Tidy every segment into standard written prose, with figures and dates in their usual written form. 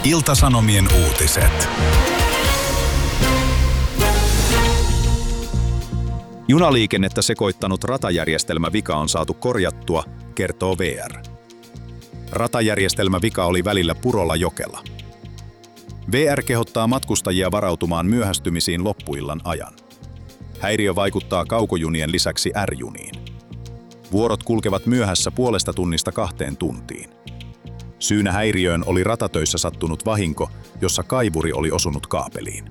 Ilta-Sanomien uutiset. Junaliikennettä sekoittanut ratajärjestelmävika on saatu korjattua, kertoo VR. Ratajärjestelmävika oli välillä Purola-Jokela. VR kehottaa matkustajia varautumaan myöhästymisiin loppuillan ajan. Häiriö vaikuttaa kaukojunien lisäksi R-juniin. Vuorot kulkevat myöhässä puolesta tunnista 2 tuntiin. Syynä häiriöön oli ratatöissä sattunut vahinko, jossa kaivuri oli osunut kaapeliin.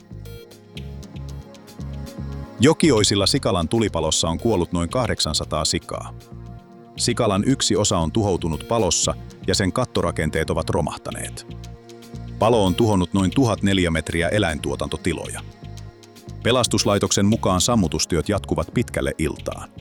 Jokioisilla Sikalan tulipalossa on kuollut noin 800 sikaa. Sikalan yksi osa on tuhoutunut palossa ja sen kattorakenteet ovat romahtaneet. Palo on tuhonnut noin 1000 neliömetriä eläintuotantotiloja. Pelastuslaitoksen mukaan sammutustyöt jatkuvat pitkälle iltaan.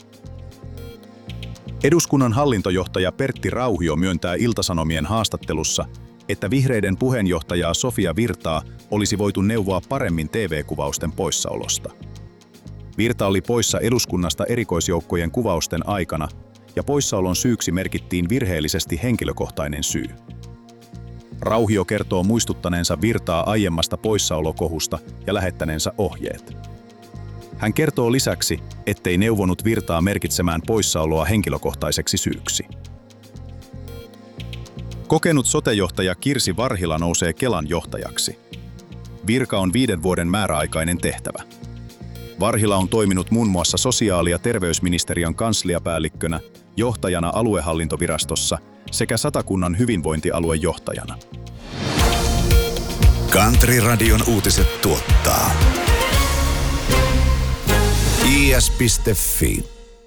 Eduskunnan hallintojohtaja Pertti Rauhio myöntää Ilta-Sanomien haastattelussa, että vihreiden puheenjohtajaa Sofia Virtaa olisi voitu neuvoa paremmin TV-kuvausten poissaolosta. Virta oli poissa eduskunnasta erikoisjoukkojen kuvausten aikana, ja poissaolon syyksi merkittiin virheellisesti henkilökohtainen syy. Rauhio kertoo muistuttaneensa Virtaa aiemmasta poissaolokohusta ja lähettäneensä ohjeet. Hän kertoo lisäksi, ettei neuvonut Virtaa merkitsemään poissaoloa henkilökohtaiseksi syyksi. Kokenut sote-johtaja Kirsi Varhila nousee Kelan johtajaksi. Virka on 5 vuoden määräaikainen tehtävä. Varhila on toiminut muun muassa sosiaali- ja terveysministeriön kansliapäällikkönä, johtajana aluehallintovirastossa sekä Satakunnan hyvinvointialuejohtajana. Country-radion uutiset tuottaa is.fi.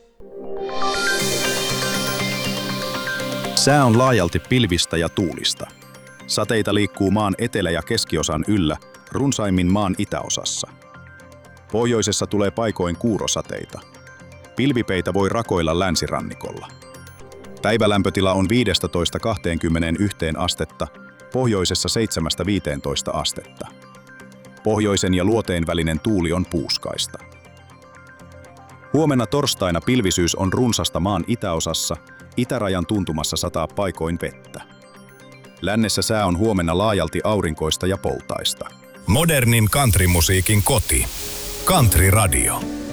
Sää on laajalti pilvistä ja tuulista. Sateita liikkuu maan etelä- ja keskiosan yllä, runsaimmin maan itäosassa. Pohjoisessa tulee paikoin kuurosateita. Pilvipeitä voi rakoilla länsirannikolla. Päivälämpötila on 15–21 astetta, pohjoisessa 7–15 astetta. Pohjoisen ja luoteen välinen tuuli on puuskaista. Huomenna torstaina pilvisyys on runsasta maan itäosassa, itärajan tuntumassa sataa paikoin vettä. Lännessä sää on huomenna laajalti aurinkoista ja poltaista. Modernin countrymusiikin koti. Country Radio.